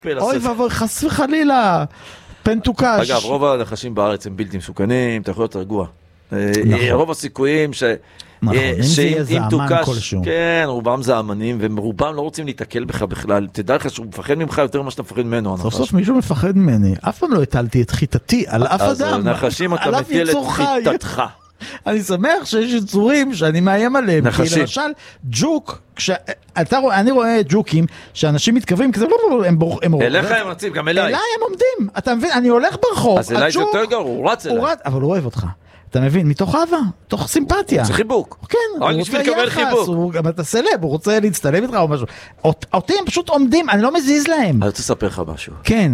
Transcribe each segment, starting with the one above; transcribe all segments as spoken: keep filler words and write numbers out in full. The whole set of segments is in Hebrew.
פה. אוי ואבוי, חס וחלילה. פנטוקש. אגב, רוב הנחשים בארץ הם בלתי מסוכנים, אתה יכול להיות רגוע. רוב הסיכויים ש... נכון, אם זה יהיה זעמן כלשהו. כן, רובם זעמנים, ורובם לא רוצים להתקל בך בכלל. תדע לך שהוא מפחד ממך יותר ממה שאתה מפחד ממנו. סוף סוף מישהו מפחד ממני. אף פעם לא הטלתי את חיטתי על אף אדם. אז נחשים אתה מטיל את חיטתך. אני שמח שיש יצורים שאני מאיים עליהם. נחשים. כי למשל, ג'וק, אני רואה ג'וקים, שאנשים מתקרבים, הם בורחים. אליך הם רצים, גם אליי. אליי הם עומדים. אתה מבין, אני הולך ברחוב. אז אליי זה יותר גרוע, הוא רץ אליי. אבל הוא אוהב אותך. אתה מבין, מתוך אהבה, מתוך סימפתיה. זה חיבוק. כן, הוא רוצה יחס, הוא גם אתה סלב, הוא רוצה להצטלם איתך או משהו. אותי הם פשוט עומדים, אני לא מזיז להם. אני רוצה לספר לך משהו. כן.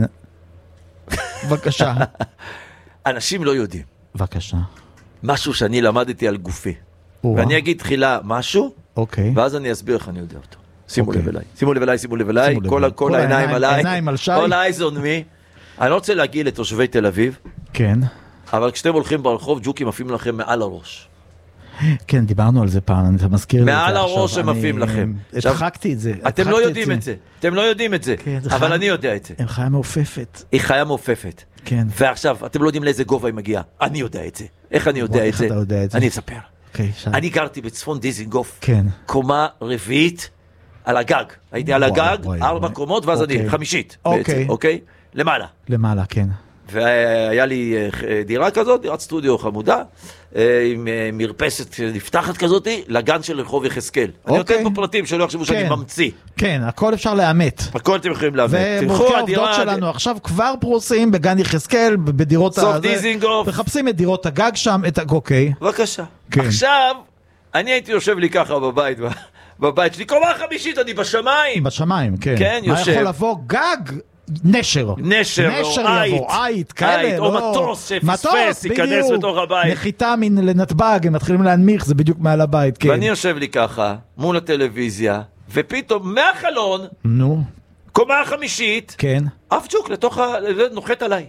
בבקשה. אנשים לא יודעים. בבקשה. משהו שאני למדתי על גופי. ואני אגיד תחילה משהו, ואז אני אסביר איך אני יודע אותו. שימו לב אליי. שימו לב אליי, שימו לב אליי. כל העיניים עליי. All eyes on me. אני לא רוצה להגיע לתושבי תל אביב. כן. אבל כשאתם הולכים ברחוב, ג'וקים עפים לכם מעל הראש. כן, דיברנו על זה פעם, אתה מזכיר לי את זה עכשיו. מעל הראש הם עפים לכם. הדחקתי את זה. אתם לא יודעים את זה. אתם לא יודעים את זה. אבל אני יודע את זה. הם חיה מעופפת. היא חיה מעופפת. כן. ועכשיו, אתם לא יודעים לאיזה גובה היא מגיעה. אני יודע את זה. איך אני יודע את זה? אני אספר. אני גרתי בצפון דיזינגוף. כן. קומה רביעית על הגג. הייתי על הגג, ארבע קומות, ואז אני חמישית בעצם. אוקיי? למעלה. למעלה, כן. והיה לי דירה כזאת, דירת סטודיו חמודה, עם מרפסת נפתחת כזאת, לגן של רחוב יחזקאל. אני נותן פה פרטים שלא יחשבו שאני ממציא. כן, הכל אפשר לאמת. הכל אתם יכולים לאמת. ומורכי העובדות שלנו עכשיו כבר פרוסים בגן יחזקאל, בדירות... סוף דיזינגוף. מחפשים את דירות הגג שם, את... אוקיי. בבקשה. עכשיו, אני הייתי יושב לי ככה בבית, בבית שלי, קומה חמישית, אני בשמיים. בשמיים, כן. כן, יושב. מה יכול לבוא? גג? נשר. נשר, נשר או יבוא, עית, כאלה, או מטוס שפספס, ייכנס בתוך הבית. נחיתה מן לנתב"ג, הם מתחילים להנמיך, זה בדיוק מעל הבית, כן. ואני יושב לי ככה, מול הטלוויזיה, ופתאום מהחלון, נו. קומה החמישית, כן. אף ג'וק לתוך ה... נוחת עליי.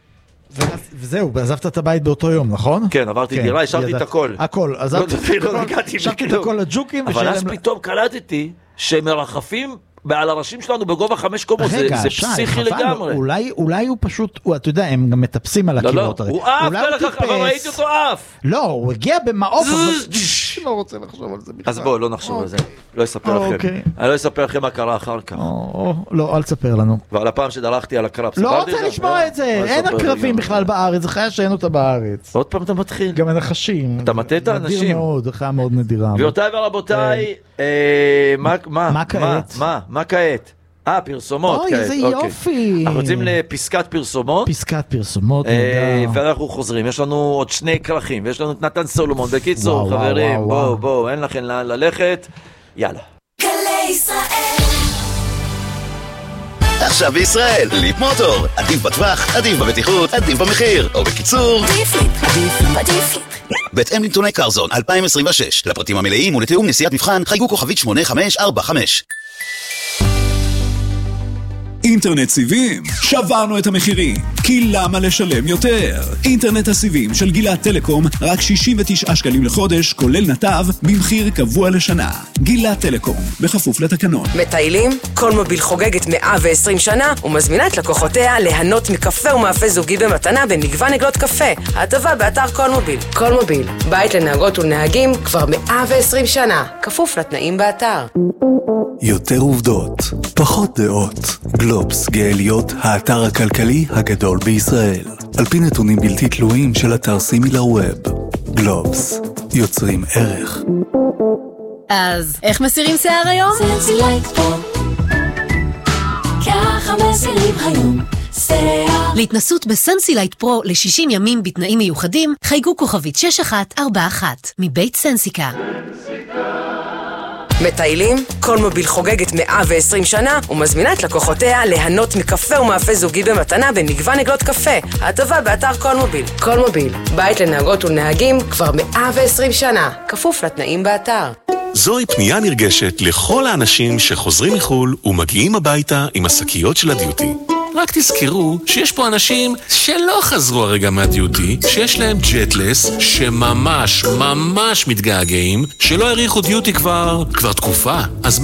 וזהו, עזבת את הבית באותו יום, נכון? כן, עברתי דירה, השארתי את הכל. הכל, עזבתי את הכל לג'וקים. אבל אז פתאום קלטתי שמרחפים על הראשים שלנו בגובה חמש קומות, זה פסיכי לגמרי. אולי הוא פשוט, אתה יודע, הם גם מטפסים על הקירות. הוא אף כלך, אבל ראיתי אותו אף. לא, הוא הגיע במעוף, אבל לא רוצה לחשוב על זה בכלל. אז בואו, לא נחשוב על זה. לא אספר לכם. אני לא אספר לכם מה קרה אחר כך. לא, אל תספר לנו. ועל הפעם שדרכתי על הקרב. לא רוצה לשמוע את זה, אין הקרבים בכלל בארץ, זה חיה שאין אותה בארץ. עוד פעם אתה מתחיל. גם הנחשים. אתה מטה את האנשים. נדיר מאוד, זה חיה מאוד נדירה. גבירותיי ורבותיי, מה, מה, מה כעת? מה, מה כעת? אה, פרסומות. אוי, איזה יופי. אנחנו יוצאים לפסקת פרסומות. פסקת פרסומות, נדע. ואנחנו חוזרים, יש לנו עוד שני כרכים, ויש לנו את נתן סולומון. בקיצור, חברים, בואו, בואו, אין לכם לאן ללכת. יאללה. גלי ישראל. עכשיו בישראל, ליפ מוטור. עדיף בטווח, עדיף בבטיחות, עדיף במחיר. או בקיצור, עדיף ליפ, עדיף ליפ, עדיף ליפ. בהתאם לנתוני קרזון אלפיים עשרים ושש. לפרטים המלאים ולתיאום נסיעת מבחן, חייגו כוכבית שמונה חמש ארבע חמש. אינטרנט סיבים, שברנו את המחירים, כי למה לשלם יותר? אינטרנט הסיבים של גילת טלקום, רק שישים ותשעה שקלים לחודש, כולל נתב, במחיר קבוע לשנה. גילת טלקום, בכפוף לתקנון. מטיילים? כל מוביל חוגגת מאה ועשרים שנה, ומזמינה את לקוחותיה ליהנות מקפה ומאפה זוגי במתנה במגוון עגלות קפה. ההטבה באתר כל מוביל. כל מוביל, בית לנהגות ולנהגים כבר מאה ועשרים שנה, כפוף לתנאים באתר. יותר עובדות, פחות דעות. גלובס גאליות, האתר הכלכלי הגדול בישראל. על פי נתונים בלתי תלויים של אתר סימילר ווב. גלובס, יוצרים ערך. אז איך מסירים שיער היום? סנסילייט פרו. ככה מסירים היום שיער. להתנסות בסנסילייט פרו ל-שישים ימים בתנאים מיוחדים, חייגו כוכבית שש אחת ארבע אחת מבית סנסיקה. מטיילים? כל מוביל חוגגת מאה ועשרים שנה ומזמינה את לקוחותיה ליהנות מקפה ומאפה זוגי במתנה במגוון עגלות קפה. ההטבה באתר כל מוביל. כל מוביל, בית לנהגות ולנהגים כבר מאה ועשרים שנה, כפוף לתנאים באתר. זוהי פנייה נרגשת לכל האנשים שחוזרים מחול ומגיעים הביתה עם השקיות של הדיוטי. רק תזכרו שיש פה אנשים שלא חזרו הרגע מהדיוטי, שיש להם ג'טלס, שממש ממש מתגעגעים, שלא העריכו דיוטי כבר, כבר תקופה. אז